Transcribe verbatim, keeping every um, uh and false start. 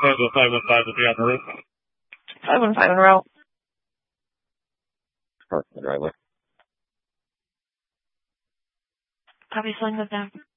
five oh five one five will be on the roof. five one five en route. Park in the driveway. Copy, slowing goes down.